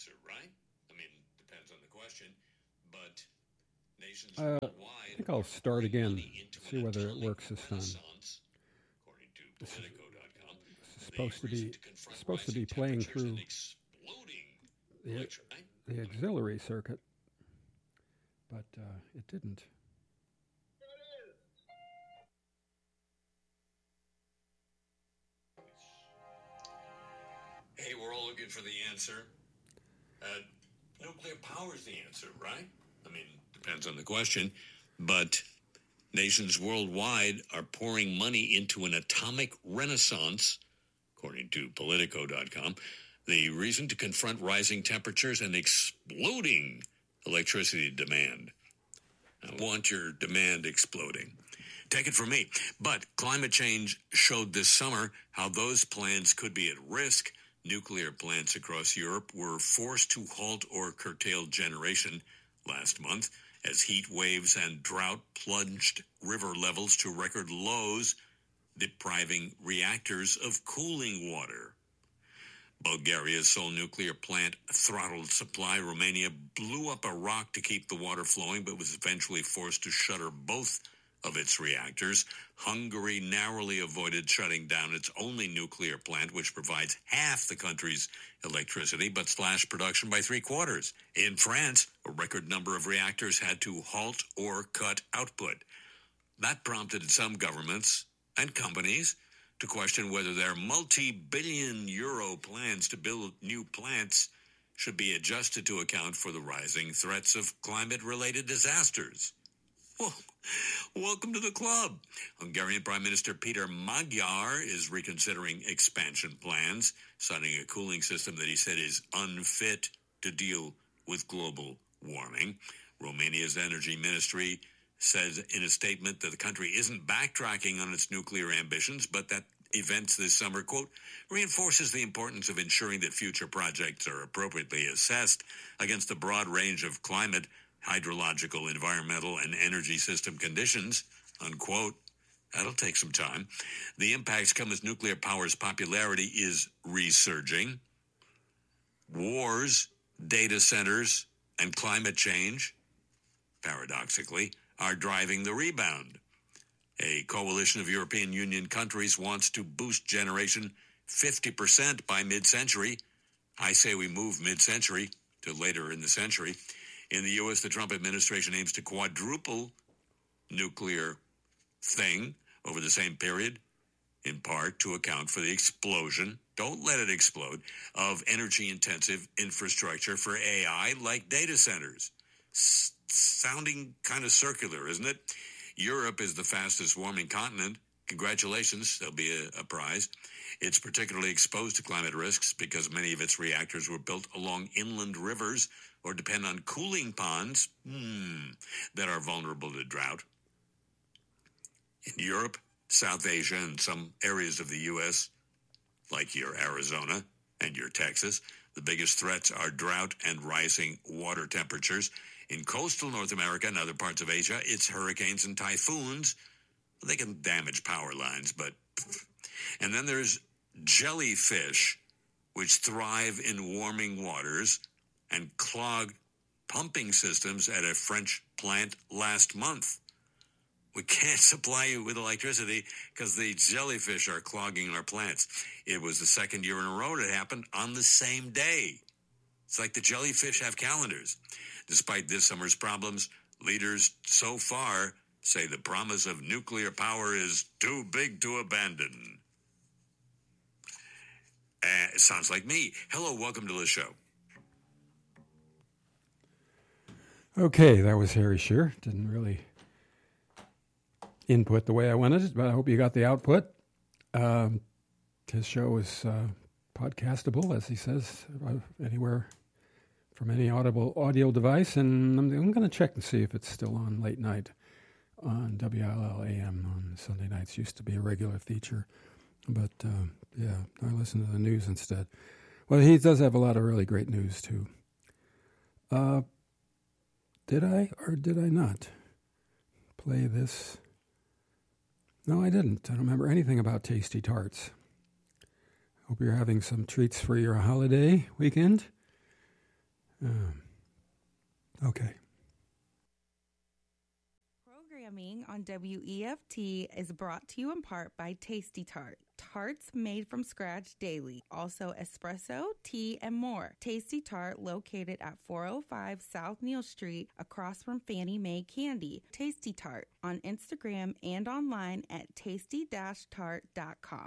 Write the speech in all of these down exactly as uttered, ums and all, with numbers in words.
answer, right? I mean, depends on the question, but nations Uh, worldwide I think I'll are start pouring again, money into see an whether it atomic works this time. renaissance, according to This is, Politico dot com. this is The supposed to reason be to confront supposed to rising be playing temperatures through and exploding the, electric. the auxiliary circuit, but uh, it didn't. Hey, we're all looking for the answer. Uh, nuclear power is the answer, right? I mean, depends on the question, but nations worldwide are pouring money into an atomic renaissance, according to Politico dot com. The reason to confront rising temperatures and exploding electricity demand. I want your demand exploding. Take it from me. But climate change showed this summer how those plans could be at risk. Nuclear plants across Europe were forced to halt or curtail generation last month as heat waves and drought plunged river levels to record lows, depriving reactors of cooling water. Bulgaria's sole nuclear plant throttled supply. Romania blew up a rock to keep the water flowing, but was eventually forced to shutter both of its reactors. Hungary narrowly avoided shutting down its only nuclear plant, which provides half the country's electricity, but slashed production by three quarters. In France, a record number of reactors had to halt or cut output. That prompted some governments and companies to question whether their multi-billion euro plans to build new plants should be adjusted to account for the rising threats of climate-related disasters. Well, welcome to the club. Hungarian Prime Minister Peter Magyar is reconsidering expansion plans, citing a cooling system that he said is unfit to deal with global warming. Romania's energy ministry says in a statement that the country isn't backtracking on its nuclear ambitions, but that events this summer, quote, reinforces the importance of ensuring that future projects are appropriately assessed against a broad range of climate, hydrological, environmental, and energy system conditions, unquote. That'll take some time. The impacts come as nuclear power's popularity is resurging. Wars, data centers, and climate change, paradoxically, are driving the rebound. A coalition of European Union countries wants to boost generation fifty percent by mid-century. I say we move mid-century to later in the century. In the U S, the Trump administration aims to quadruple nuclear thing over the same period, in part to account for the explosion, don't let it explode, of energy-intensive infrastructure for A I like data centers. S- sounding kind of circular, isn't it? Europe is the fastest warming continent. Congratulations, there'll be a, a prize. It's particularly exposed to climate risks because many of its reactors were built along inland rivers or depend on cooling ponds hmm, that are vulnerable to drought. In Europe, South Asia, and some areas of the U S, like your Arizona and your Texas, the biggest threats are drought and rising water temperatures. In coastal North America and other parts of Asia, it's hurricanes and typhoons. They can damage power lines, but... And then there's jellyfish, which thrive in warming waters and clogged pumping systems at a French plant last month. We can't supply you with electricity because the jellyfish are clogging our plants. It was the second year in a row that happened on the same day. It's like the jellyfish have calendars. Despite this summer's problems, leaders so far say the promise of nuclear power is too big to abandon. Uh, it sounds like me. Hello, welcome to the show. Okay, that was Harry Shearer. Didn't really input the way I wanted it, but I hope you got the output. Um, his show is uh, podcastable, as he says, uh, anywhere from any audible audio device, and I'm, I'm going to check and see if it's still on late night on W L L A M on Sunday nights. Used to be a regular feature, but uh, yeah, I listen to the news instead. Well, he does have a lot of really great news, too. Uh, did I or did I not play this? No, I didn't. I don't remember anything about Tasty Tarts. Hope you're having some treats for your holiday weekend. Um, okay. Programming on W E F T is brought to you in part by Tasty Tart. Tarts made from scratch daily. Also espresso, tea, and more. Tasty Tart located at four oh five South Neal Street across from Fannie Mae Candy. Tasty Tart on Instagram and online at tasty dash tart dot com.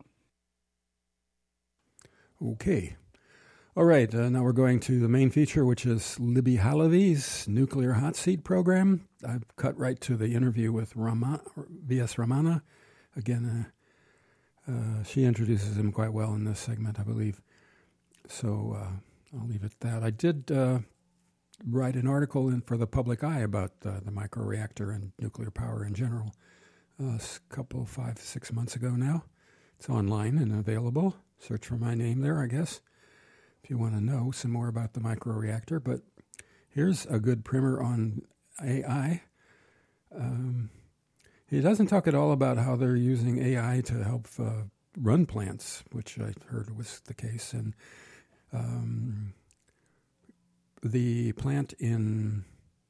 Okay. All right, uh, now we're going to the main feature, which is Libby Halavy's Nuclear Hot Seat program. I've cut right to the interview with Rama, V S Ramana. Again, uh, uh, she introduces him quite well in this segment, I believe. So uh, I'll leave it at that. I did uh, write an article in for the public eye about uh, the microreactor and nuclear power in general uh, a couple, five, six months ago now. It's online and available. Search for my name there, I guess, if you want to know some more about the microreactor. But here's a good primer on A I. Um, he doesn't talk at all about how they're using A I to help uh, run plants, which I heard was the case. And um, the plant in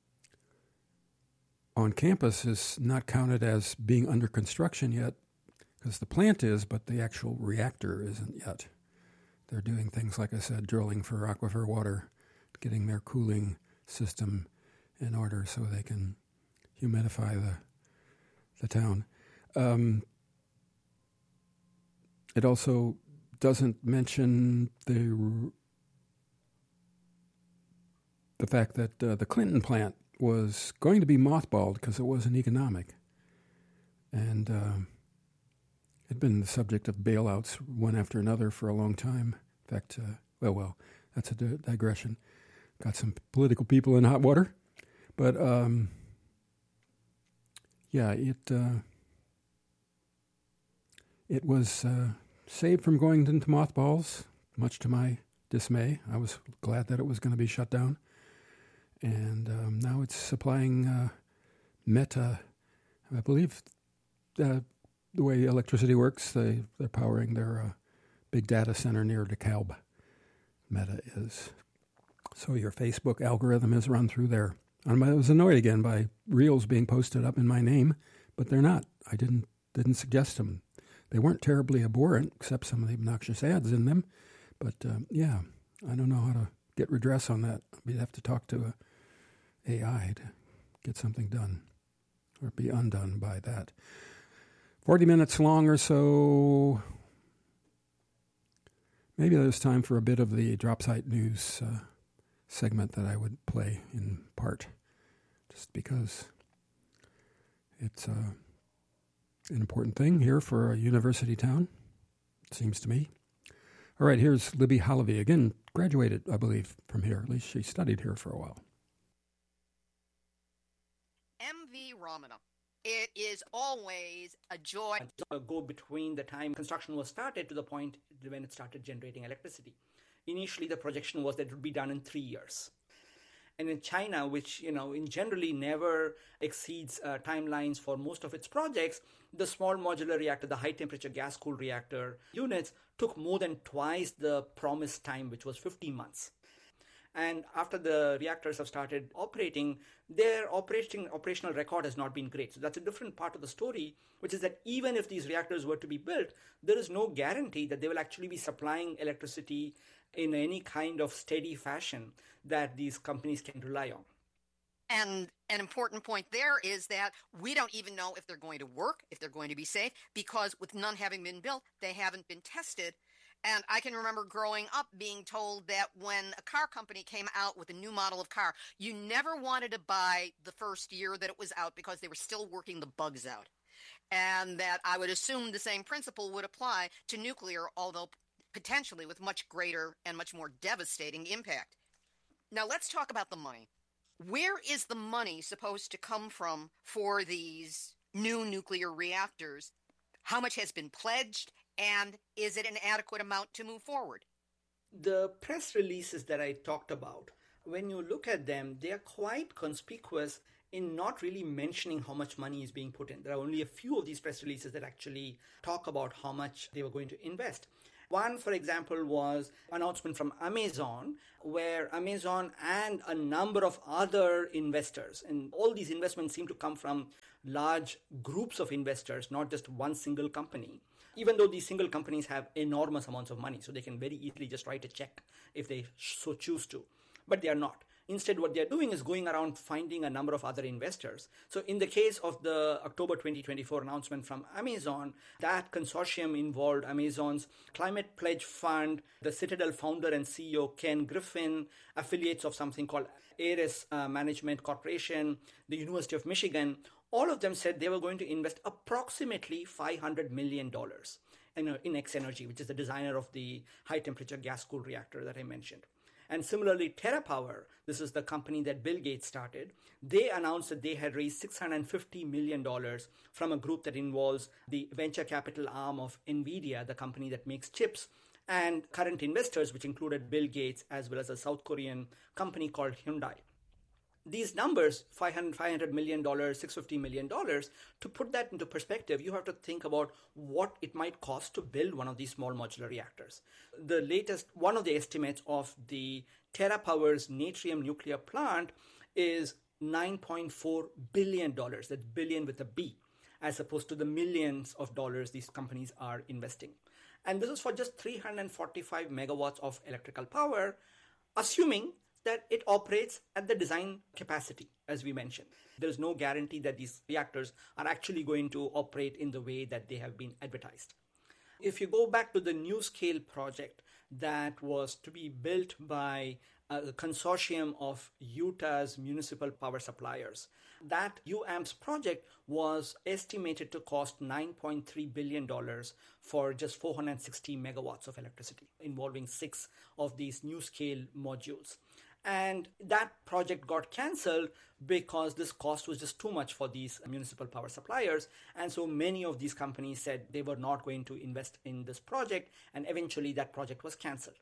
on campus is not counted as being under construction yet, because the plant is, but the actual reactor isn't yet. They're doing things, like I said, drilling for aquifer water, getting their cooling system in order so they can humidify the the town. Um, it also doesn't mention the the fact that uh, the Clinton plant was going to be mothballed because it wasn't economic, and uh, had been the subject of bailouts one after another for a long time. In fact, uh, well, well, that's a di- digression. Got some political people in hot water. But, um, yeah, it uh, it was uh, saved from going into mothballs, much to my dismay. I was glad that it was going to be shut down. And um, now it's supplying uh, Meta, I believe, uh, the way electricity works, they, they're powering their uh, big data center near DeKalb. Meta is. So your Facebook algorithm is run through there. I was annoyed again by reels being posted up in my name, but they're not. I didn't didn't suggest them. They weren't terribly abhorrent, except some of the obnoxious ads in them. But, uh, yeah, I don't know how to get redress on that. We'd have to talk to a A I to get something done or be undone by that. forty minutes long or so. Maybe there's time for a bit of the drop site news uh, segment that I would play in part, just because it's uh, an important thing here for a university town, it seems to me. All right, here's Libby Halavy. Again, graduated, I believe, from here. At least she studied here for a while. M V Ramana. It is always a joy. Go between the time construction was started to the point when it started generating electricity. Initially, the projection was that it would be done in three years. And in China, which, you know, in generally never exceeds uh, timelines for most of its projects, the small modular reactor, the high-temperature gas-cooled reactor units took more than twice the promised time, which was fifteen months. And after the reactors have started operating, their operating, operational record has not been great. So that's a different part of the story, which is that even if these reactors were to be built, there is no guarantee that they will actually be supplying electricity in any kind of steady fashion that these companies can rely on. And an important point there is that we don't even know if they're going to work, if they're going to be safe, because with none having been built, they haven't been tested. And I can remember growing up being told that when a car company came out with a new model of car, you never wanted to buy the first year that it was out because they were still working the bugs out. And that I would assume the same principle would apply to nuclear, although potentially with much greater and much more devastating impact. Now let's talk about the money. Where is the money supposed to come from for these new nuclear reactors? How much has been pledged? And is it an adequate amount to move forward? The press releases that I talked about, when you look at them, they are quite conspicuous in not really mentioning how much money is being put in. There are only a few of these press releases that actually talk about how much they were going to invest. One, for example, was an announcement from Amazon, where Amazon and a number of other investors, and all these investments seem to come from large groups of investors, not just one single company, even though these single companies have enormous amounts of money, so they can very easily just write a check if they so choose to. But they are not. Instead, what they're doing is going around finding a number of other investors. So in the case of the October twenty twenty-four announcement from Amazon, that consortium involved Amazon's Climate Pledge Fund, the Citadel founder and C E O Ken Griffin, affiliates of something called Ares uh, Management Corporation, the University of Michigan. All of them said they were going to invest approximately five hundred million dollars in, in X Energy, which is the designer of the high-temperature gas-cooled reactor that I mentioned. And similarly, TerraPower, this is the company that Bill Gates started, they announced that they had raised six hundred fifty million dollars from a group that involves the venture capital arm of NVIDIA, the company that makes chips, and current investors, which included Bill Gates, as well as a South Korean company called Hyundai. These numbers, five hundred million dollars, six hundred fifty million dollars, to put that into perspective, you have to think about what it might cost to build one of these small modular reactors. The latest, one of the estimates of the TerraPower's Natrium nuclear plant is nine point four billion dollars, that's billion with a B, as opposed to the millions of dollars these companies are investing. And this is for just three hundred forty-five megawatts of electrical power, assuming that it operates at the design capacity, as we mentioned. There's no guarantee that these reactors are actually going to operate in the way that they have been advertised. If you go back to the NuScale project that was to be built by a consortium of Utah's municipal power suppliers, that U AMPS project was estimated to cost nine point three billion dollars for just four hundred sixty megawatts of electricity, involving six of these NuScale modules. And that project got cancelled because this cost was just too much for these municipal power suppliers. And so many of these companies said they were not going to invest in this project, and eventually that project was cancelled.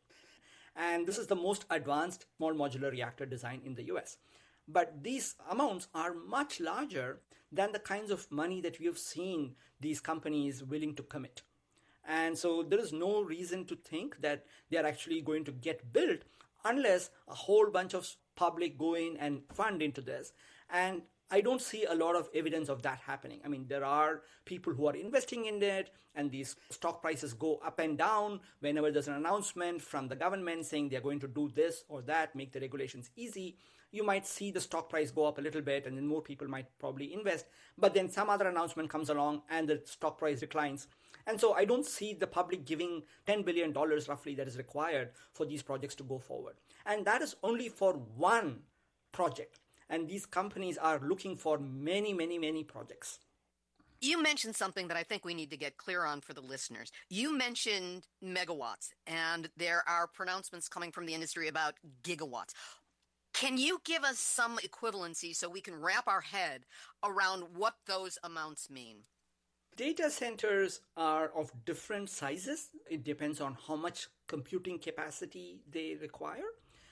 And this is the most advanced small modular reactor design in the U S. But these amounts are much larger than the kinds of money that we have seen these companies willing to commit. And so there is no reason to think that they are actually going to get built unless a whole bunch of public go in and fund into this. And I don't see a lot of evidence of that happening. I mean, there are people who are investing in it, and these stock prices go up and down whenever there's an announcement from the government saying they're going to do this or that, make the regulations easy. You might see the stock price go up a little bit, and then more people might probably invest. But then some other announcement comes along and the stock price declines. And so I don't see the public giving ten billion dollars roughly that is required for these projects to go forward. And that is only for one project. And these companies are looking for many, many, many projects. You mentioned something that I think we need to get clear on for the listeners. You mentioned megawatts, and there are pronouncements coming from the industry about gigawatts. Can you give us some equivalency so we can wrap our head around what those amounts mean? Data centers are of different sizes. It depends on how much computing capacity they require.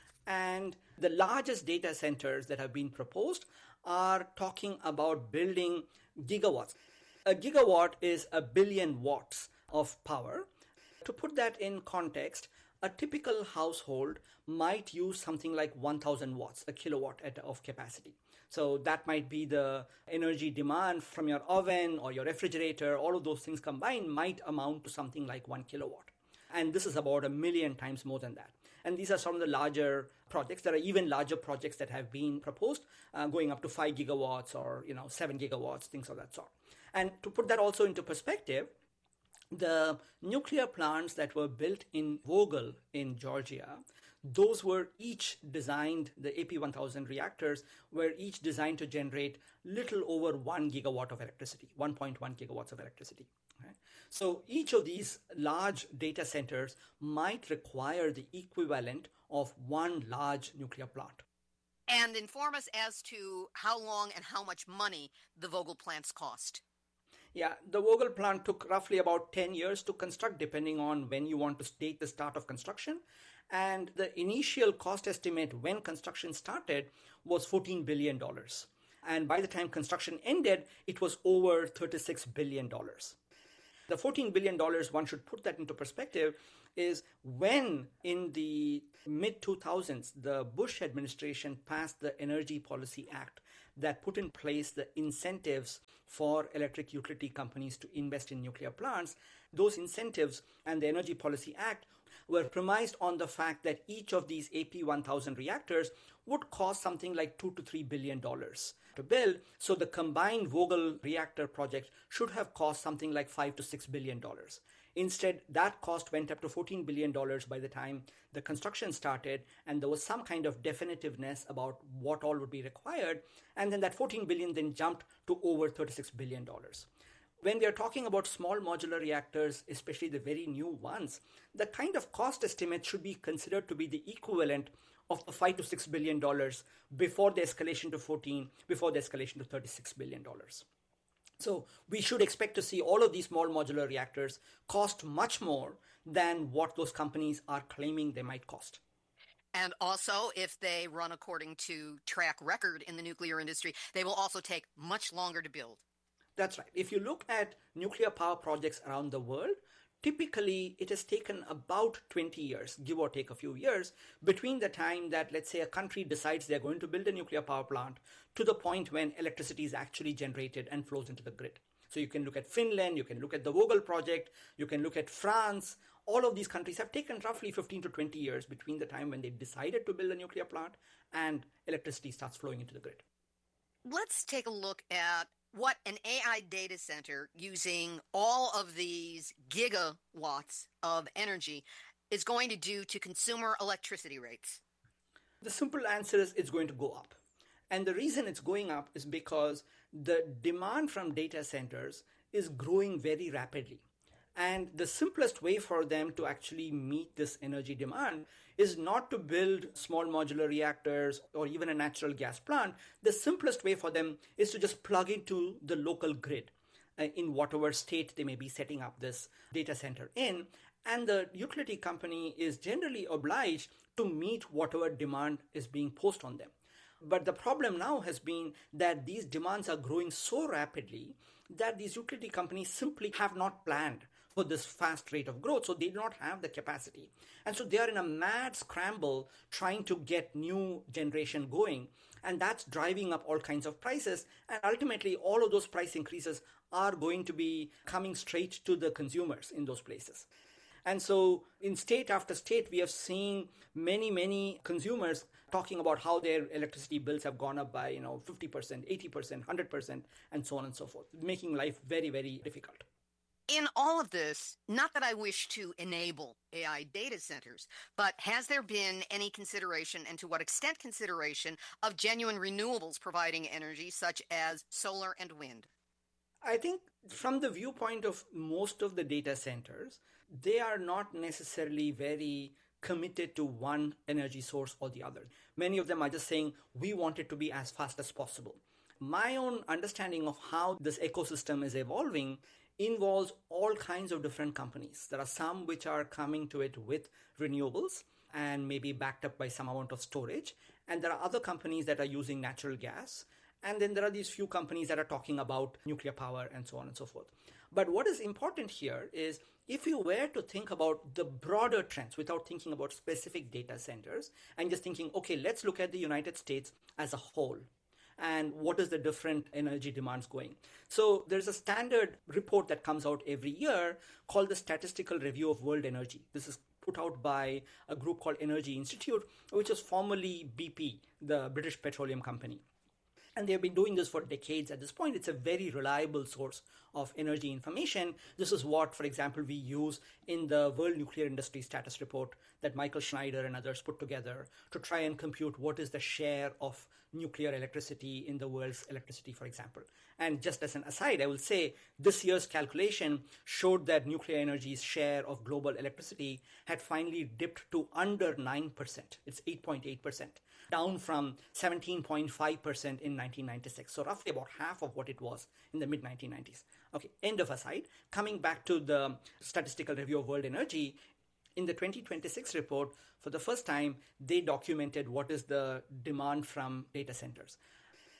And the largest data centers that have been proposed are talking about building gigawatts. A gigawatt is a billion watts of power. To put that in context, a typical household might use something like one thousand watts, a kilowatt of capacity. So that might be the energy demand from your oven or your refrigerator. All of those things combined might amount to something like one kilowatt. And this is about a million times more than that. And these are some of the larger projects. There are even larger projects that have been proposed, uh, going up to five gigawatts or, you know, seven gigawatts, things of that sort. And to put that also into perspective, the nuclear plants that were built in Vogtle in Georgia, those were each designed, the A P one thousand reactors were each designed to generate little over one gigawatt of electricity, one point one gigawatts of electricity. Right? So each of these large data centers might require the equivalent of one large nuclear plant. And inform us as to how long and how much money the Vogtle plants cost. Yeah, the Vogtle plant took roughly about ten years to construct, depending on when you want to date the start of construction. And the initial cost estimate when construction started was fourteen billion dollars. And by the time construction ended, it was over thirty-six billion dollars. The fourteen billion dollars, one should put that into perspective. is when in the mid two thousands, the Bush administration passed the Energy Policy Act that put in place the incentives for electric utility companies to invest in nuclear plants. Those incentives and the Energy Policy Act were premised on the fact that each of these A P one thousand reactors would cost something like two to three billion dollars to build. So the combined Vogtle reactor project should have cost something like five to six billion dollars. Instead, that cost went up to fourteen billion dollars by the time the construction started, and there was some kind of definitiveness about what all would be required. And then that fourteen billion dollars then jumped to over thirty-six billion dollars. When we are talking about small modular reactors, especially the very new ones, the kind of cost estimate should be considered to be the equivalent of the five to six billion dollars before the escalation to fourteen, before the escalation to thirty-six billion dollars. So we should expect to see all of these small modular reactors cost much more than what those companies are claiming they might cost. And also, if they run according to track record in the nuclear industry, they will also take much longer to build. That's right. If you look at nuclear power projects around the world, typically it has taken about twenty years, give or take a few years, between the time that, let's say, a country decides they're going to build a nuclear power plant to the point when electricity is actually generated and flows into the grid. So you can look at Finland, you can look at the Vogtle project, you can look at France. All of these countries have taken roughly fifteen to twenty years between the time when they decided to build a nuclear plant and electricity starts flowing into the grid. Let's take a look at what an A I data center using all of these gigawatts of energy is going to do to consumer electricity rates. The simple answer is it's going to go up. And the reason it's going up is because the demand from data centers is growing very rapidly. And the simplest way for them to actually meet this energy demand is not to build small modular reactors or even a natural gas plant. The simplest way for them is to just plug into the local grid uh, in whatever state they may be setting up this data center in. And the utility company is generally obliged to meet whatever demand is being posed on them. But the problem now has been that these demands are growing so rapidly that these utility companies simply have not planned for this fast rate of growth, so they do not have the capacity. And so they are in a mad scramble trying to get new generation going, and that's driving up all kinds of prices, and ultimately all of those price increases are going to be coming straight to the consumers in those places. And so in state after state, we have seen many, many consumers talking about how their electricity bills have gone up by, you know, fifty percent, eighty percent, one hundred percent, and so on and so forth, making life very, very difficult. In all of this, not that I wish to enable A I data centers, but has there been any consideration, and to what extent consideration, of genuine renewables providing energy, such as solar and wind? I think from the viewpoint of most of the data centers, they are not necessarily very committed to one energy source or the other. Many of them are just saying, we want it to be as fast as possible. My own understanding of how this ecosystem is evolving involves all kinds of different companies. There are some which are coming to it with renewables and maybe backed up by some amount of storage. And there are other companies that are using natural gas. And then there are these few companies that are talking about nuclear power and so on and so forth. But what is important here is if you were to think about the broader trends without thinking about specific data centers and just thinking, okay, let's look at the United States as a whole. And what is the different energy demands going? So there's a standard report that comes out every year called the Statistical Review of World Energy. This is put out by a group called Energy Institute, which is formerly B P, the British Petroleum Company. And they've been doing this for decades at this point. It's a very reliable source of energy information. This is what, for example, we use in the World Nuclear Industry Status Report that Michael Schneider and others put together to try and compute what is the share of nuclear electricity in the world's electricity, for example. And just as an aside, I will say this year's calculation showed that nuclear energy's share of global electricity had finally dipped to under nine percent. It's eight point eight percent, down from seventeen point five percent in nineteen ninety-six. So roughly about half of what it was in the mid nineteen nineties. Okay, end of aside. Coming back to the Statistical Review of World Energy, in the twenty twenty-six report, for the first time, they documented what is the demand from data centers.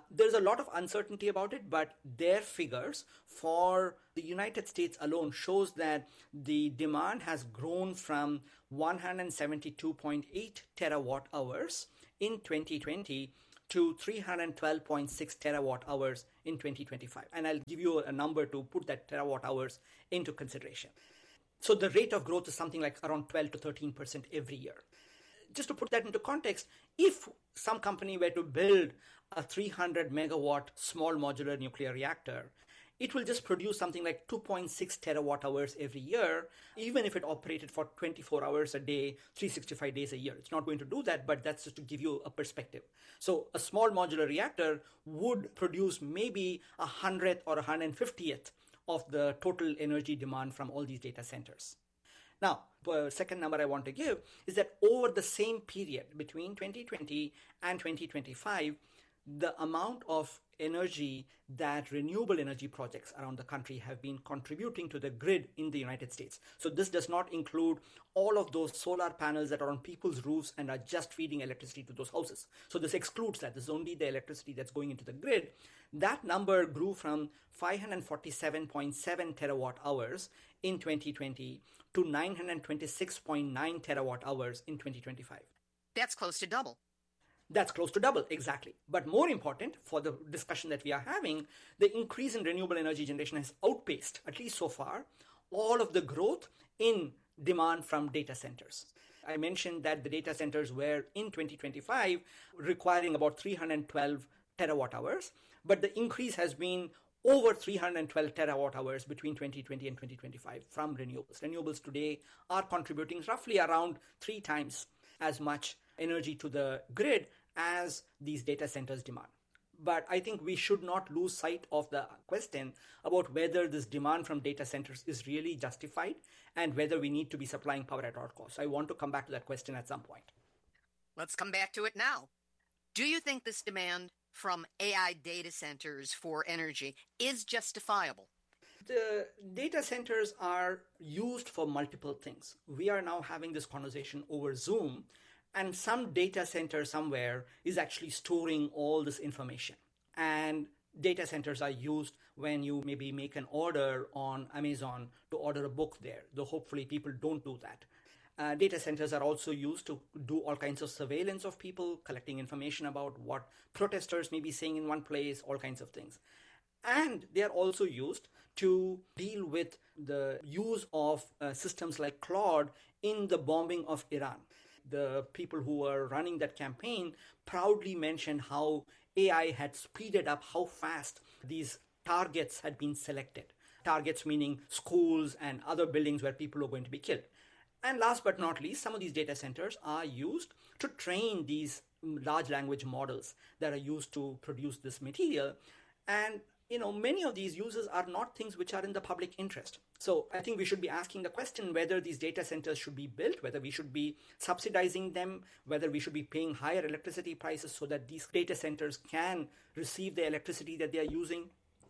there's a lot of uncertainty about it, but their figures for the United States alone shows that the demand has grown from one hundred seventy-two point eight terawatt hours in twenty twenty to three hundred twelve point six terawatt hours in twenty twenty-five. And I'll give you a number to put that terawatt hours into consideration. So the rate of growth is something like around twelve to thirteen percent every year. Just to put that into context, if some company were to build a three hundred megawatt small modular nuclear reactor, it will just produce something like two point six terawatt hours every year, even if it operated for twenty-four hours a day, three hundred sixty-five days a year. It's not going to do that, but that's just to give you a perspective. So a small modular reactor would produce maybe a hundredth or a one hundred fiftieth of the total energy demand from all these data centers. Now, the second number I want to give is that over the same period between twenty twenty and twenty twenty-five, the amount of energy that renewable energy projects around the country have been contributing to the grid in the United States. So this does not include all of those solar panels that are on people's roofs and are just feeding electricity to those houses. So this excludes that. This is only the electricity that's going into the grid. That number grew from five hundred forty-seven point seven terawatt hours in twenty twenty to nine hundred twenty-six point nine terawatt hours in twenty twenty-five. That's close to double. That's close to double, exactly. But more important for the discussion that we are having, the increase in renewable energy generation has outpaced, at least so far, all of the growth in demand from data centers. I mentioned that the data centers were in twenty twenty-five requiring about three hundred twelve terawatt hours, but the increase has been over three hundred twelve terawatt hours between twenty twenty and twenty twenty-five from renewables. Renewables today are contributing roughly around three times as much energy to the grid as these data centers demand. But I think we should not lose sight of the question about whether this demand from data centers is really justified and whether we need to be supplying power at all costs. I want to come back to that question at some point. Let's come back to it now. Do you think this demand from A I data centers for energy is justifiable? The data centers are used for multiple things. We are now having this conversation over Zoom, and some data center somewhere is actually storing all this information. And data centers are used when you maybe make an order on Amazon to order a book there, though hopefully people don't do that. Uh, data centers are also used to do all kinds of surveillance of people, collecting information about what protesters may be saying in one place, all kinds of things. And they are also used to deal with the use of uh, systems like Claude in the bombing of Iran. The people who were running that campaign proudly mentioned how A I had speeded up how fast these targets had been selected. Targets meaning schools and other buildings where people are going to be killed. And last but not least, some of these data centers are used to train these large language models that are used to produce this material. And you know, many of these uses are not things which are in the public interest. So I think we should be asking the question whether these data centers should be built, whether we should be subsidizing them, whether we should be paying higher electricity prices so that these data centers can receive the electricity that they are using.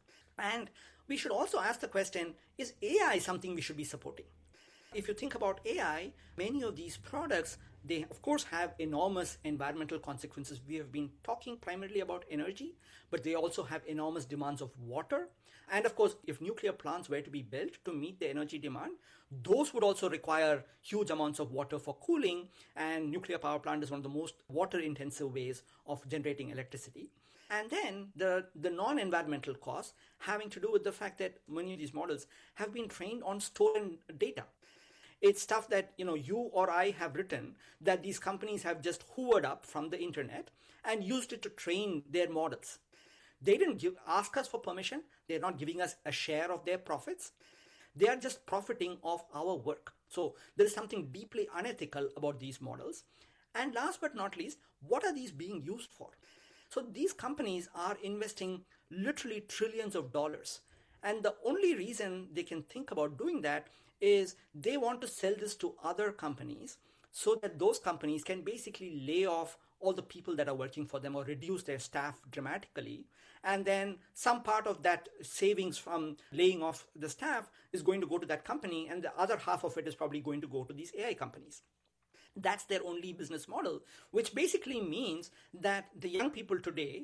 And we should also ask the question, is A I something we should be supporting? If you think about A I, many of these products, they of course have enormous environmental consequences. We have been talking primarily about energy, but they also have enormous demands of water. And of course, if nuclear plants were to be built to meet the energy demand, those would also require huge amounts of water for cooling. And nuclear power plant is one of the most water intensive ways of generating electricity. And then the, the non-environmental costs having to do with the fact that many of these models have been trained on stolen data. It's stuff that, you know, you or I have written that these companies have just hoovered up from the internet and used it to train their models. They didn't give, ask us for permission. They're not giving us a share of their profits. They are just profiting off our work. So there is something deeply unethical about these models. And last but not least, what are these being used for? So these companies are investing literally trillions of dollars. And the only reason they can think about doing that is they want to sell this to other companies so that those companies can basically lay off all the people that are working for them or reduce their staff dramatically. And then some part of that savings from laying off the staff is going to go to that company, and the other half of it is probably going to go to these A I companies. That's their only business model, which basically means that the young people today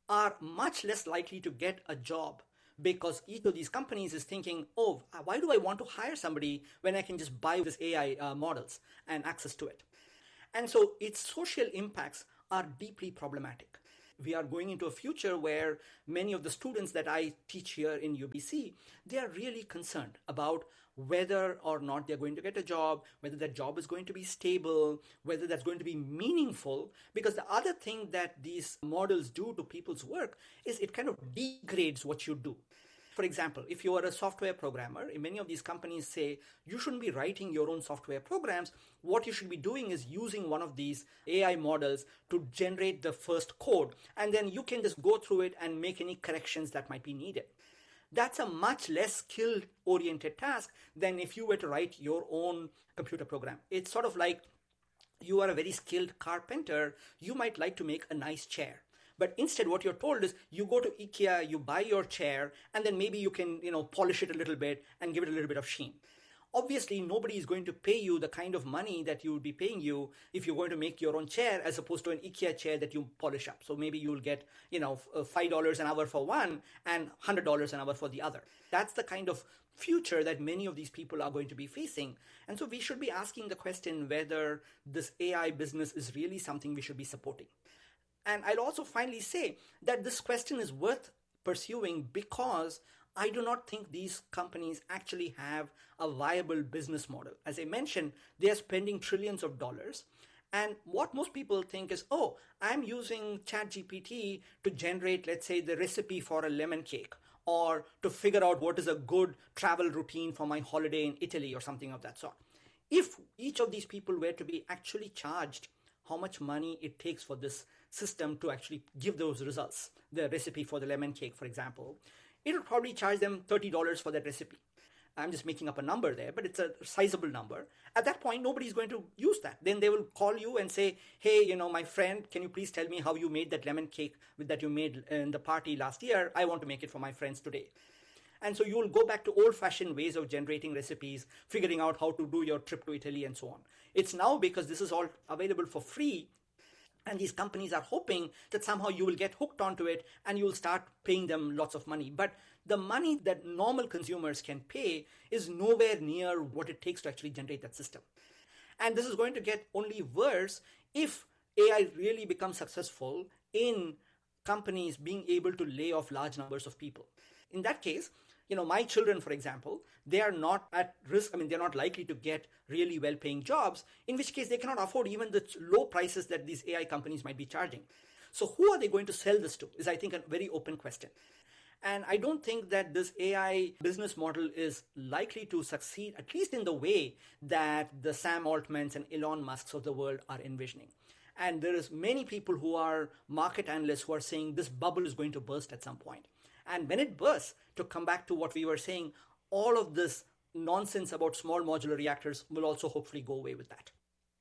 are much less likely to get a job, because each of these companies is thinking, oh, why do I want to hire somebody when I can just buy this A I uh, models and access to it? And so its social impacts are deeply problematic. We are going into a future where many of the students that I teach here in U B C, they are really concerned about whether or not they're going to get a job, whether that job is going to be stable, whether that's going to be meaningful. Because the other thing that these models do to people's work is it kind of degrades what you do. For example, if you are a software programmer, many of these companies say you shouldn't be writing your own software programs. What you should be doing is using one of these A I models to generate the first code, and then you can just go through it and make any corrections that might be needed. That's a much less skill-oriented task than if you were to write your own computer program. It's sort of like you are a very skilled carpenter. You might like to make a nice chair. But instead, what you're told is you go to IKEA, you buy your chair, and then maybe you can, you know, polish it a little bit and give it a little bit of sheen. Obviously, nobody is going to pay you the kind of money that you would be paying you if you're going to make your own chair as opposed to an IKEA chair that you polish up. So maybe you'll get, you know, five dollars an hour for one and one hundred dollars an hour for the other. That's the kind of future that many of these people are going to be facing. And so we should be asking the question whether this A I business is really something we should be supporting. And I'll also finally say that this question is worth pursuing because I do not think these companies actually have a viable business model. As I mentioned, they are spending trillions of dollars. And what most people think is, oh, I'm using ChatGPT to generate, let's say, the recipe for a lemon cake, or to figure out what is a good travel routine for my holiday in Italy or something of that sort. If each of these people were to be actually charged how much money it takes for this system to actually give those results, the recipe for the lemon cake, for example, it would probably charge them thirty dollars for that recipe. I'm just making up a number there, but it's a sizable number. At that point, nobody's going to use that. Then they will call you and say, hey, you know, my friend, can you please tell me how you made that lemon cake that you made in the party last year? I want to make it for my friends today. And so you will go back to old-fashioned ways of generating recipes, figuring out how to do your trip to Italy and so on. It's now, because this is all available for free, and these companies are hoping that somehow you will get hooked onto it and you will start paying them lots of money. But the money that normal consumers can pay is nowhere near what it takes to actually generate that system. And this is going to get only worse if A I really becomes successful in companies being able to lay off large numbers of people. In that case, you know, my children, for example, they are not at risk. I mean, they're not likely to get really well-paying jobs, in which case they cannot afford even the low prices that these A I companies might be charging. So who are they going to sell this to is, I think, a very open question. And I don't think that this A I business model is likely to succeed, at least in the way that the Sam Altmans and Elon Musks of the world are envisioning. And there is many people who are market analysts who are saying this bubble is going to burst at some point. And when it bursts, to come back to what we were saying, all of this nonsense about small modular reactors will also hopefully go away with that.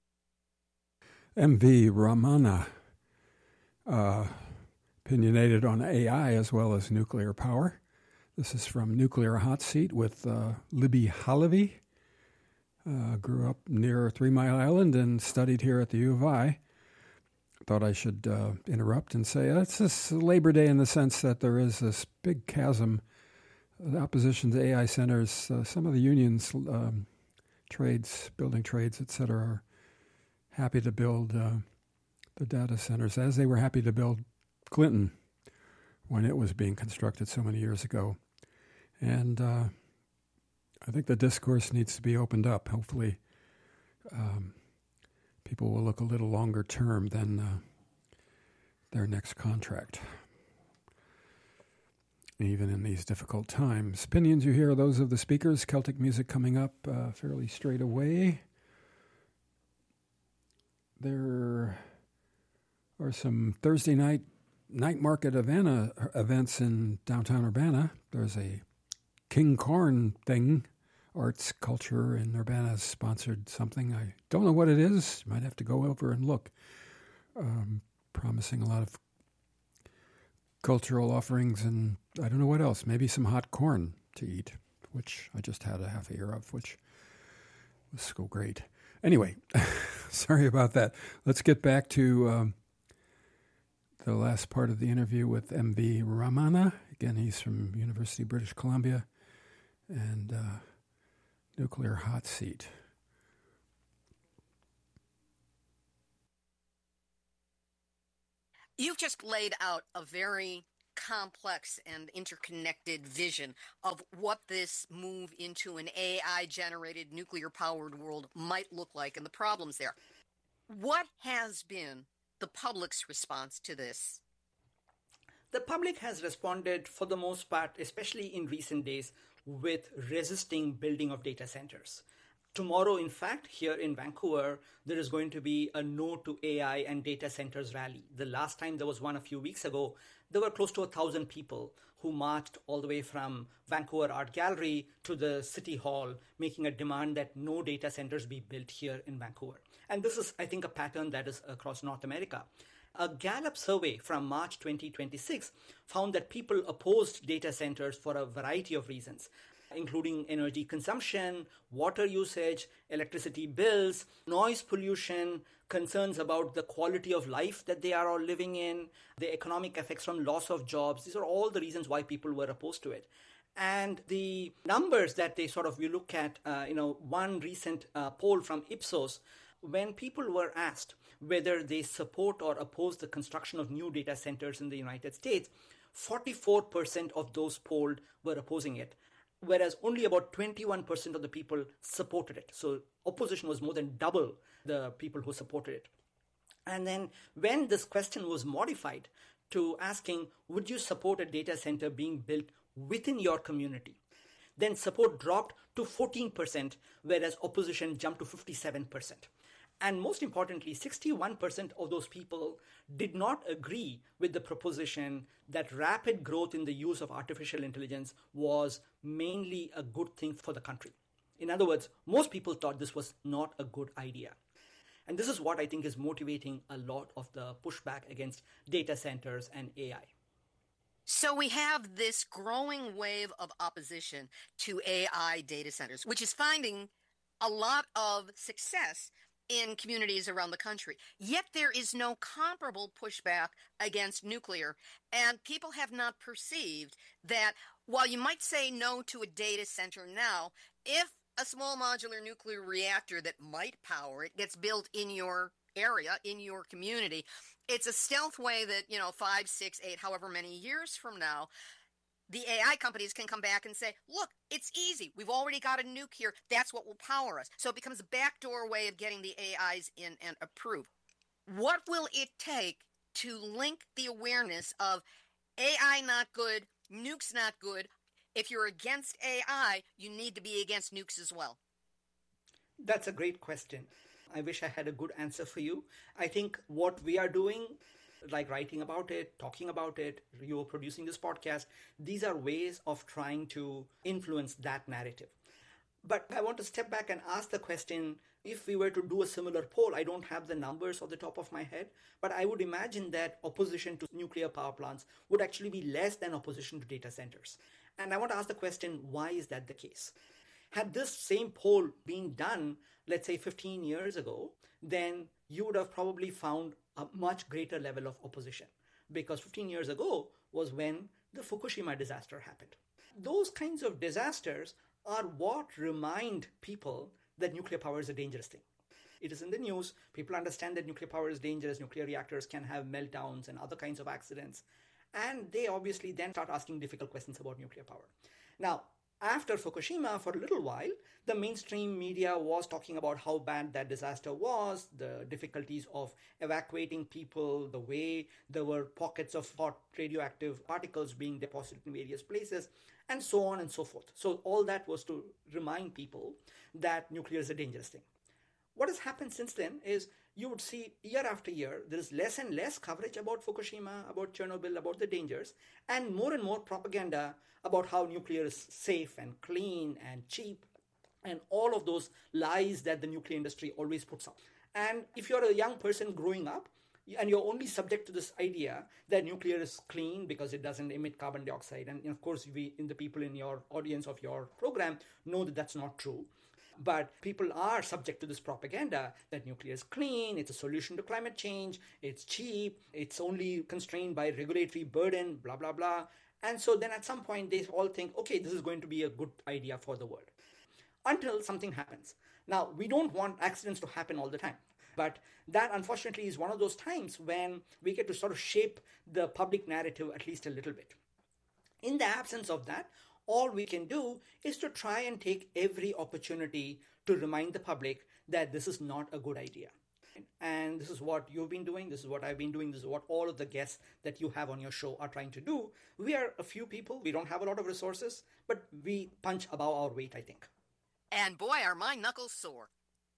M V Ramana, uh, opinionated on A I as well as nuclear power. This is from Nuclear Hot Seat with uh, Libby Halaby. Uh, grew up near Three Mile Island and studied here at the U of I. Thought I should uh, interrupt and say uh, it's this Labor Day in the sense that there is this big chasm. The opposition to A I centers, uh, some of the unions, um, trades, building trades, et cetera, are happy to build uh, the data centers as they were happy to build Clinton when it was being constructed so many years ago. And uh, I think the discourse needs to be opened up. Hopefully um, people will look a little longer term than uh, their next contract, even in these difficult times. Opinions you hear are those of the speakers. Celtic music coming up uh, fairly straight away. There are some Thursday night night market Urbana events in downtown Urbana. There's a King Corn thing, arts, culture, and Urbana's sponsored something. I don't know what it is. Might have to go over and look. Um, promising a lot of cultural offerings, and I don't know what else. Maybe some hot corn to eat, which I just had a half a ear of, which was so great. Anyway, sorry about that. Let's get back to um, the last part of the interview with M V Ramana. Again, he's from University of British Columbia and uh, Nuclear Hot Seat. You've just laid out a very complex and interconnected vision of what this move into an A I-generated, nuclear-powered world might look like and the problems there. What has been the public's response to this? The public has responded, for the most part, especially in recent days, with resisting building of data centers. Tomorrow, in fact, here in Vancouver, there is going to be a No to A I and Data Centers rally. The last time there was one a few weeks ago, there were close to a thousand people who marched all the way from Vancouver Art Gallery to the City Hall, making a demand that no data centers be built here in Vancouver. And this is, I think, a pattern that is across North America. A Gallup survey from March twenty twenty-six found that people opposed data centers for a variety of reasons, including energy consumption, water usage, electricity bills, noise pollution, concerns about the quality of life that they are all living in, the economic effects from loss of jobs. These are all the reasons why people were opposed to it. And the numbers that they sort of, you look at, uh, you know, one recent uh, poll from Ipsos, when people were asked whether they support or oppose the construction of new data centers in the United States, forty-four percent of those polled were opposing it, whereas only about twenty-one percent of the people supported it. So opposition was more than double the people who supported it. And then when this question was modified to asking, would you support a data center being built within your community? Then support dropped to fourteen percent, whereas opposition jumped to fifty-seven percent. And most importantly, sixty-one percent of those people did not agree with the proposition that rapid growth in the use of artificial intelligence was mainly a good thing for the country. In other words, most people thought this was not a good idea. And this is what I think is motivating a lot of the pushback against data centers and A I. So we have this growing wave of opposition to A I data centers, which is finding a lot of success in communities around the country. Yet there is no comparable pushback against nuclear. And people have not perceived that while you might say no to a data center now, if a small modular nuclear reactor that might power it gets built in your area, in your community, it's a stealth way that, you know, five, six, eight, however many years from now, the A I companies can come back and say, look, it's easy. We've already got a nuke here. That's what will power us. So it becomes a backdoor way of getting the A Is in and approved. What will it take to link the awareness of A I not good, nukes not good? If you're against A I, you need to be against nukes as well. That's a great question. I wish I had a good answer for you. I think what we are doing, like writing about it, talking about it, you're producing this podcast, these are ways of trying to influence that narrative. But I want to step back and ask the question, if we were to do a similar poll, I don't have the numbers off the top of my head, but I would imagine that opposition to nuclear power plants would actually be less than opposition to data centers. And I want to ask the question, why is that the case? Had this same poll been done, let's say fifteen years ago, then you would have probably found a much greater level of opposition, because fifteen years ago was when the Fukushima disaster happened. Those kinds of disasters are what remind people that nuclear power is a dangerous thing. It is in the news. People understand that nuclear power is dangerous. Nuclear reactors can have meltdowns and other kinds of accidents. And they obviously then start asking difficult questions about nuclear power. Now, after Fukushima, for a little while, the mainstream media was talking about how bad that disaster was, the difficulties of evacuating people, the way there were pockets of hot radioactive particles being deposited in various places, and so on and so forth. So all that was to remind people that nuclear is a dangerous thing. What has happened since then is you would see year after year, there is less and less coverage about Fukushima, about Chernobyl, about the dangers, and more and more propaganda about how nuclear is safe and clean and cheap, and all of those lies that the nuclear industry always puts out. And if you're a young person growing up, and you're only subject to this idea that nuclear is clean because it doesn't emit carbon dioxide, and of course, we, in the people in your audience of your program, know that that's not true. But people are subject to this propaganda that nuclear is clean, it's a solution to climate change, it's cheap, it's only constrained by regulatory burden, blah, blah, blah. And so then at some point they all think, okay, this is going to be a good idea for the world. Until something happens. Now, we don't want accidents to happen all the time. But that, unfortunately, is one of those times when we get to sort of shape the public narrative at least a little bit. In the absence of that, all we can do is to try and take every opportunity to remind the public that this is not a good idea. And this is what you've been doing, this is what I've been doing, this is what all of the guests that you have on your show are trying to do. We are a few people, we don't have a lot of resources, but we punch above our weight, I think. And boy, are my knuckles sore.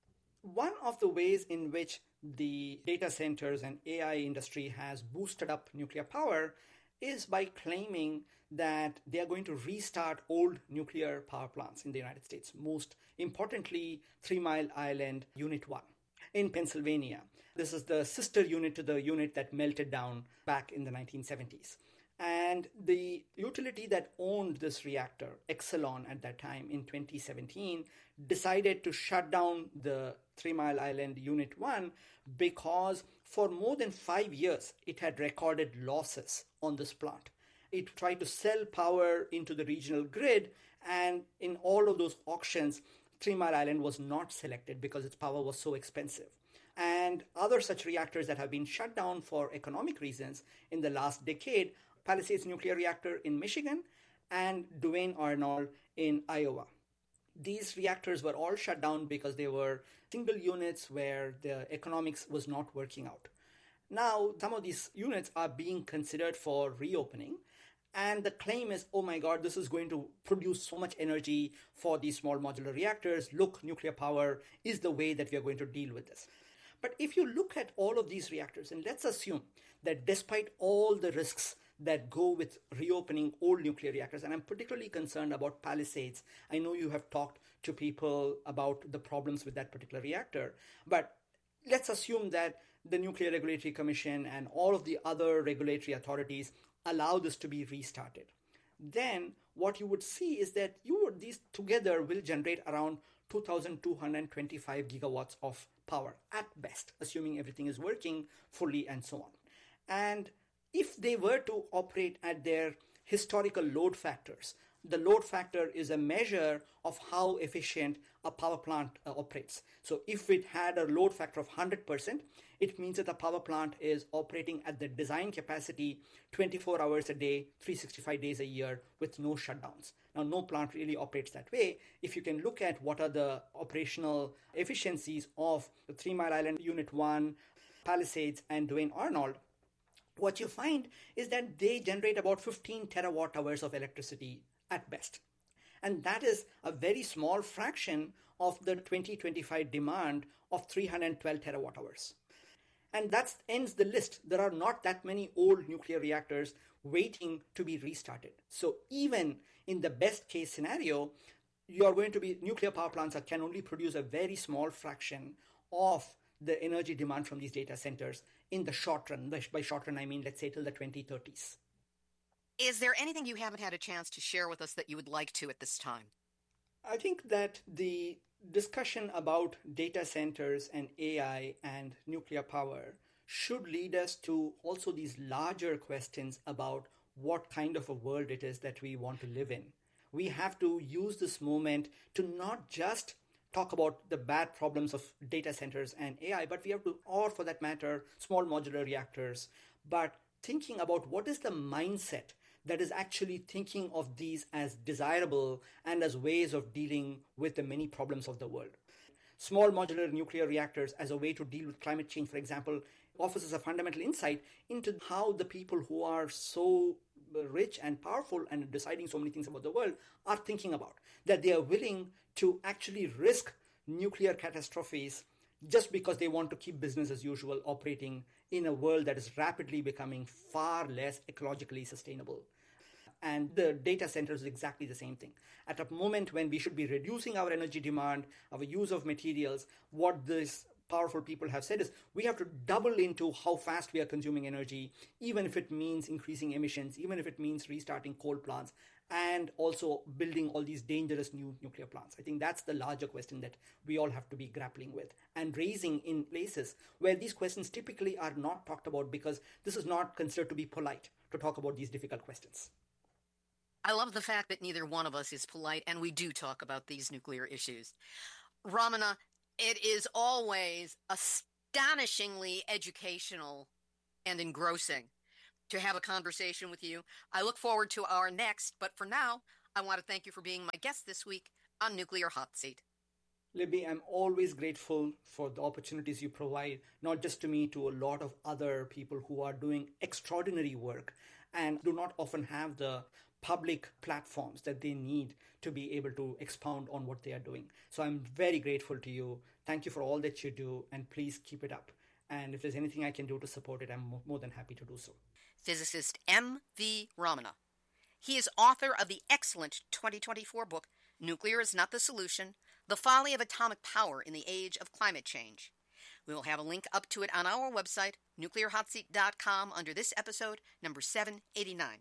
One of the ways in which the data centers and A I industry has boosted up nuclear power is by claiming that they are going to restart old nuclear power plants in the United States, most importantly, Three Mile Island Unit one in Pennsylvania. This is the sister unit to the unit that melted down back in the nineteen seventies. And the utility that owned this reactor, Exelon at that time in twenty seventeen, decided to shut down the Three Mile Island Unit one because for more than five years it had recorded losses on this plant. It tried to sell power into the regional grid, and in all of those auctions, Three Mile Island was not selected because its power was so expensive. And other such reactors that have been shut down for economic reasons in the last decade, Palisades nuclear reactor in Michigan and Duane Arnold in Iowa. These reactors were all shut down because they were single units where the economics was not working out. Now, some of these units are being considered for reopening, and the claim is, oh my God, this is going to produce so much energy for these small modular reactors. Look, nuclear power is the way that we are going to deal with this. But if you look at all of these reactors, and let's assume that despite all the risks that go with reopening old nuclear reactors, and I'm particularly concerned about Palisades. I know you have talked to people about the problems with that particular reactor, but let's assume that the Nuclear Regulatory Commission and all of the other regulatory authorities allow this to be restarted. Then what you would see is that you would, these together will generate around two thousand two hundred twenty-five gigawatts of power at best, assuming everything is working fully and so on. And if they were to operate at their historical load factors, the load factor is a measure of how efficient a power plant uh, operates. So if it had a load factor of one hundred percent, it means that the power plant is operating at the design capacity twenty-four hours a day, three hundred sixty-five days a year with no shutdowns. Now, no plant really operates that way. If you can look at what are the operational efficiencies of the Three Mile Island Unit one, Palisades, and Duane Arnold, what you find is that they generate about fifteen terawatt hours of electricity at best. And that is a very small fraction of the twenty twenty-five demand of three hundred twelve terawatt hours. And that ends the list. There are not that many old nuclear reactors waiting to be restarted. So even in the best case scenario, you are going to be, nuclear power plants that can only produce a very small fraction of the energy demand from these data centers in the short run. By short run, I mean, let's say till the twenty thirties. Is there anything you haven't had a chance to share with us that you would like to at this time? I think that the discussion about data centers and A I and nuclear power should lead us to also these larger questions about what kind of a world it is that we want to live in. We have to use this moment to not just talk about the bad problems of data centers and A I, but we have to, or for that matter, small modular reactors, but thinking about what is the mindset that is actually thinking of these as desirable and as ways of dealing with the many problems of the world. Small modular nuclear reactors as a way to deal with climate change, for example, offers us a fundamental insight into how the people who are so rich and powerful and deciding so many things about the world are thinking about, that they are willing to actually risk nuclear catastrophes just because they want to keep business as usual operating in a world that is rapidly becoming far less ecologically sustainable. And the data center is exactly the same thing. At a moment when we should be reducing our energy demand, our use of materials, what these powerful people have said is we have to double into how fast we are consuming energy, even if it means increasing emissions, even if it means restarting coal plants. and also building all these dangerous new nuclear plants? I think that's the larger question that we all have to be grappling with and raising in places where these questions typically are not talked about, because this is not considered to be polite to talk about these difficult questions. I love the fact that neither one of us is polite, and we do talk about these nuclear issues. Ramana, it is always astonishingly educational and engrossing to have a conversation with you. I look forward to our next, but for now, I want to thank you for being my guest this week on Nuclear Hot Seat. Libby, I'm always grateful for the opportunities you provide, not just to me, to a lot of other people who are doing extraordinary work and do not often have the public platforms that they need to be able to expound on what they are doing. So I'm very grateful to you. Thank you for all that you do, and please keep it up. And if there's anything I can do to support it, I'm more than happy to do so. Physicist M V Ramana. He is author of the excellent twenty twenty-four book, Nuclear is Not the Solution, The Folly of Atomic Power in the Age of Climate Change. We will have a link up to it on our website, nuclear hot seat dot com, under this episode, number seven eighty-nine.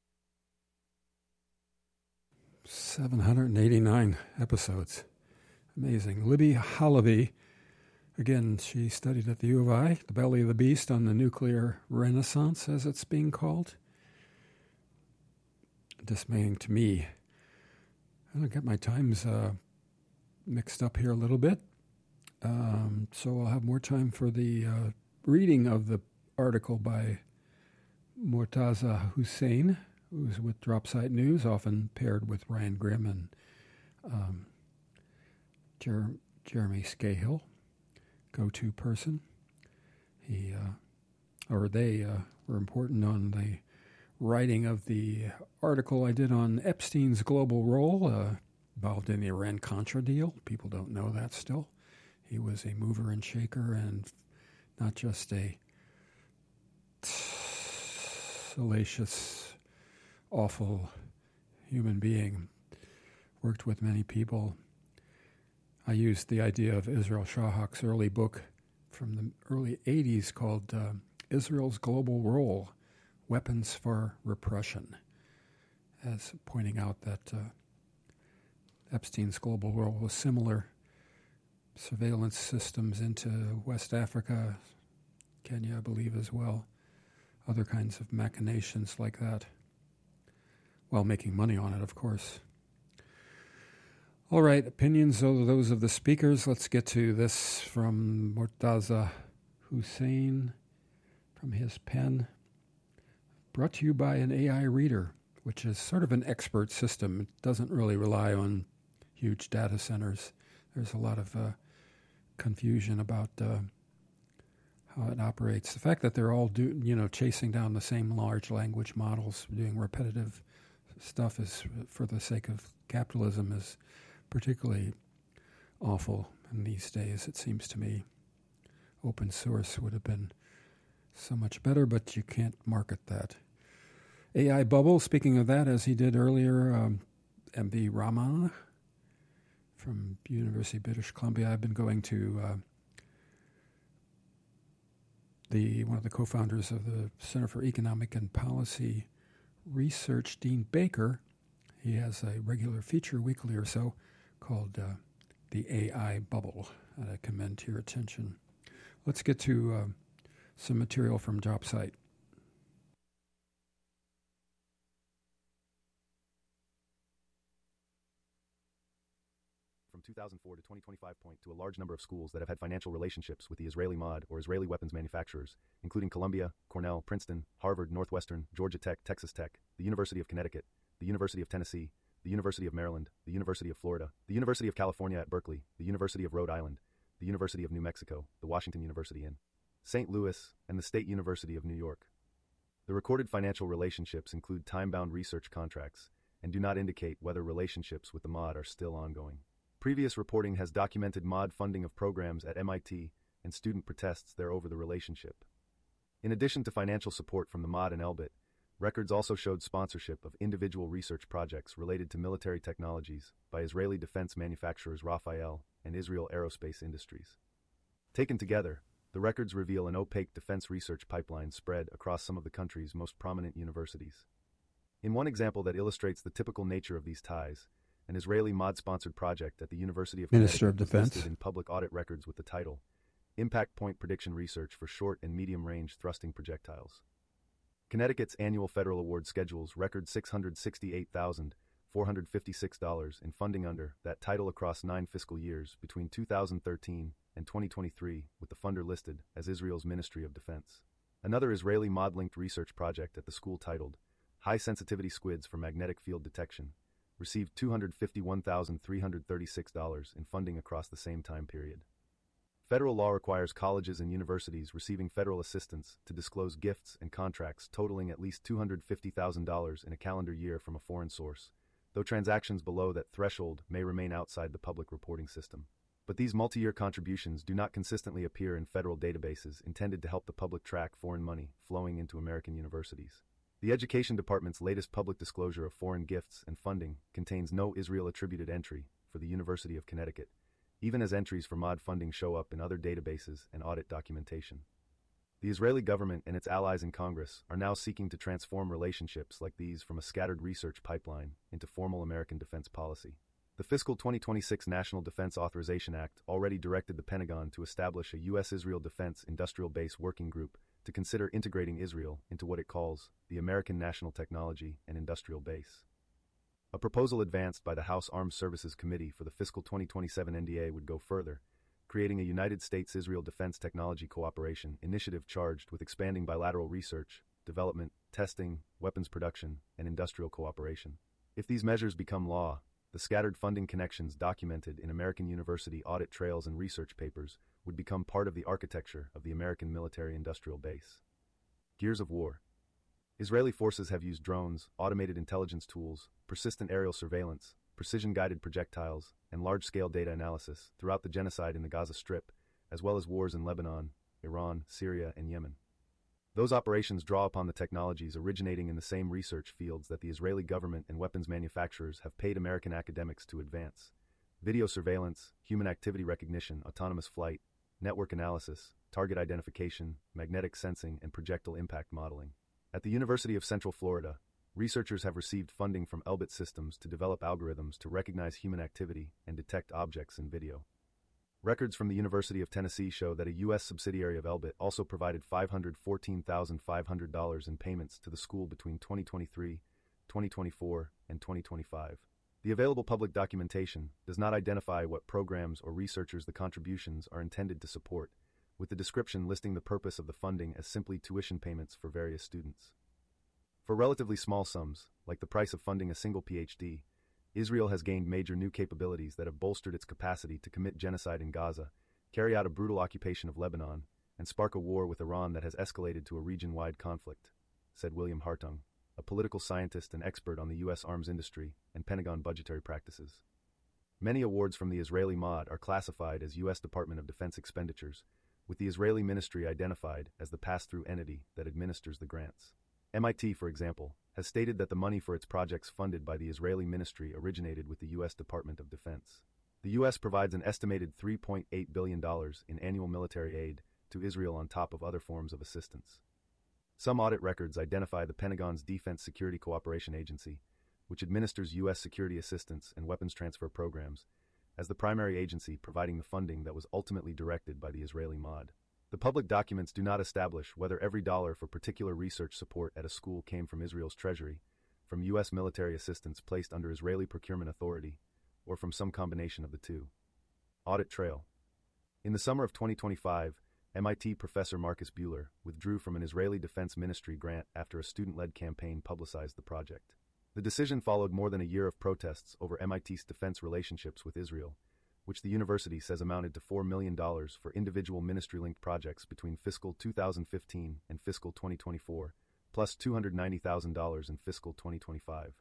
seven hundred eighty-nine episodes. Amazing. Libby Halaby. Again, she studied at the U of I, the belly of the beast on the nuclear renaissance, as it's being called. Dismaying to me. I got my times uh, mixed up here a little bit. Um, so I'll have more time for the uh, reading of the article by Mortaza Hussain, who's with Dropsite News, often paired with Ryan Grimm and um, Jer- Jeremy Scahill. Go-to person. He, uh, or they, uh, were important on the writing of the article I did on Epstein's global role, uh, involved in the Iran-Contra deal. People don't know that still. He was a mover and shaker and not just a salacious, awful human being. Worked with many people. I used the idea of Israel Shahak's early book from the early eighties called uh, Israel's Global Role, Weapons for Repression, as pointing out that uh, Epstein's global role was similar. Surveillance systems into West Africa, Kenya, I believe, as well. Other kinds of machinations like that, while making money on it, of course. All right, opinions of those of the speakers. Let's get to this from Mortaza Hussain from his pen. Brought to you by an A I reader, which is sort of an expert system. It doesn't really rely on huge data centers. There's a lot of uh, confusion about uh, how it operates. The fact that they're all do, you know, chasing down the same large language models, doing repetitive stuff is for the sake of capitalism is particularly awful in these days, it seems to me. Open source would have been so much better, but you can't market that. A I bubble, speaking of that, as he did earlier, um, M V Ramana from University of British Columbia. I've been going to uh, the one of the co-founders of the Center for Economic and Policy Research, Dean Baker. He has a regular feature weekly or so called uh, the A I Bubble that I commend to your attention. Let's get to uh, some material from Dropsite. From two thousand four to twenty twenty-five point to a large number of schools that have had financial relationships with the Israeli Mod or Israeli weapons manufacturers, including Columbia, Cornell, Princeton, Harvard, Northwestern, Georgia Tech, Texas Tech, the University of Connecticut, the University of Tennessee, the University of Maryland, the University of Florida, the University of California at Berkeley, the University of Rhode Island, the University of New Mexico, the Washington University in Saint Louis, and the State University of New York. The recorded financial relationships include time-bound research contracts and do not indicate whether relationships with the Mod are still ongoing. Previous reporting has documented Mod funding of programs at M I T and student protests there over the relationship. In addition to financial support from the Mod and Elbit, records also showed sponsorship of individual research projects related to military technologies by Israeli defense manufacturers Rafael and Israel Aerospace Industries. Taken together, the records reveal an opaque defense research pipeline spread across some of the country's most prominent universities. In one example that illustrates the typical nature of these ties, an Israeli mod-sponsored project at the University of Minister of Connecticut Defense listed in public audit records with the title, Impact Point Prediction Research for Short and Medium-Range Thrusting Projectiles. Connecticut's annual federal award schedules record six hundred sixty-eight thousand four hundred fifty-six dollars in funding under that title across nine fiscal years between two thousand thirteen and twenty twenty-three, with the funder listed as Israel's Ministry of Defense. Another Israeli mod-linked research project at the school titled High-Sensitivity Squids for Magnetic Field Detection received two hundred fifty-one thousand three hundred thirty-six dollars in funding across the same time period. Federal law requires colleges and universities receiving federal assistance to disclose gifts and contracts totaling at least two hundred fifty thousand dollars in a calendar year from a foreign source, though transactions below that threshold may remain outside the public reporting system. But these multi-year contributions do not consistently appear in federal databases intended to help the public track foreign money flowing into American universities. The Education Department's latest public disclosure of foreign gifts and funding contains no Israel-attributed entry for the University of Connecticut, even as entries for mod funding show up in other databases and audit documentation. The Israeli government and its allies in Congress are now seeking to transform relationships like these from a scattered research pipeline into formal American defense policy. The fiscal twenty twenty-six National Defense Authorization Act already directed the Pentagon to establish a U S-Israel Defense Industrial Base Working Group to consider integrating Israel into what it calls the American National Technology and Industrial Base. A proposal advanced by the House Armed Services Committee for the fiscal twenty twenty-seven N D A would go further, creating a United States-Israel Defense Technology Cooperation initiative charged with expanding bilateral research, development, testing, weapons production, and industrial cooperation. If these measures become law, the scattered funding connections documented in American university audit trails and research papers would become part of the architecture of the American military-industrial base. Gears of war. Israeli forces have used drones, automated intelligence tools, persistent aerial surveillance, precision-guided projectiles, and large-scale data analysis throughout the genocide in the Gaza Strip, as well as wars in Lebanon, Iran, Syria, and Yemen. Those operations draw upon the technologies originating in the same research fields that the Israeli government and weapons manufacturers have paid American academics to advance: video surveillance, human activity recognition, autonomous flight, network analysis, target identification, magnetic sensing, and projectile impact modeling. At the University of Central Florida, researchers have received funding from Elbit Systems to develop algorithms to recognize human activity and detect objects in video. Records from the University of Tennessee show that a U S subsidiary of Elbit also provided five hundred fourteen thousand five hundred dollars in payments to the school between twenty twenty-three, twenty twenty-four, and twenty twenty-five. The available public documentation does not identify what programs or researchers the contributions are intended to support, with the description listing the purpose of the funding as simply tuition payments for various students. For relatively small sums, like the price of funding a single P H D, Israel has gained major new capabilities that have bolstered its capacity to commit genocide in Gaza, carry out a brutal occupation of Lebanon, and spark a war with Iran that has escalated to a region-wide conflict, said William Hartung, a political scientist and expert on the U S arms industry and Pentagon budgetary practices. Many awards from the Israeli mod are classified as U S Department of Defense expenditures, with the Israeli ministry identified as the pass-through entity that administers the grants. M I T, for example, has stated that the money for its projects funded by the Israeli ministry originated with the U S Department of Defense. The U S provides an estimated three point eight billion dollars in annual military aid to Israel on top of other forms of assistance. Some audit records identify the Pentagon's Defense Security Cooperation Agency, which administers U S security assistance and weapons transfer programs, as the primary agency providing the funding that was ultimately directed by the Israeli mod. The public documents do not establish whether every dollar for particular research support at a school came from Israel's treasury, from U S military assistance placed under Israeli procurement authority, or from some combination of the two. Audit trail. In the summer of twenty twenty-five, M I T professor Marcus Buehler withdrew from an Israeli Defense Ministry grant after a student-led campaign publicized the project. The decision followed more than a year of protests over M I T's defense relationships with Israel, which the university says amounted to four million dollars for individual ministry-linked projects between fiscal two thousand fifteen and fiscal twenty twenty-four, plus two hundred ninety thousand dollars in fiscal twenty twenty-five.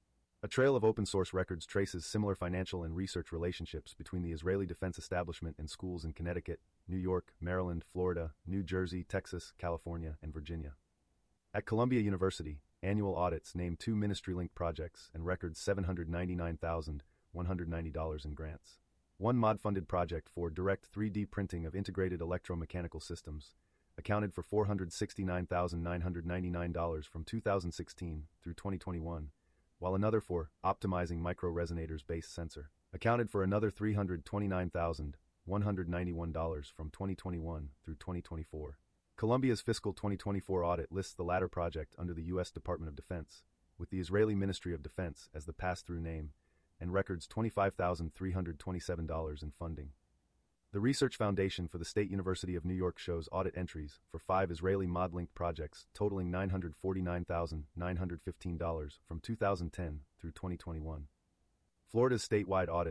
A trail of open-source records traces similar financial and research relationships between the Israeli defense establishment and schools in Connecticut, New York, Maryland, Florida, New Jersey, Texas, California, and Virginia. At Columbia University, annual audits name two ministry-linked projects and record seven hundred ninety-nine thousand one hundred ninety dollars in grants. One mod-funded project for direct three D printing of integrated electromechanical systems accounted for four hundred sixty-nine thousand nine hundred ninety-nine dollars from two thousand sixteen through twenty twenty-one, while another for optimizing micro-resonators-based sensor accounted for another three hundred twenty-nine thousand one hundred ninety-one dollars from twenty twenty-one through twenty twenty-four. Columbia's fiscal twenty twenty-four audit lists the latter project under the U S Department of Defense, with the Israeli Ministry of Defense as the pass-through name, and records twenty-five thousand three hundred twenty-seven dollars in funding. The Research Foundation for the State University of New York shows audit entries for five Israeli mod-linked projects totaling nine hundred forty-nine thousand nine hundred fifteen dollars from two thousand ten through twenty twenty-one. Florida's statewide audit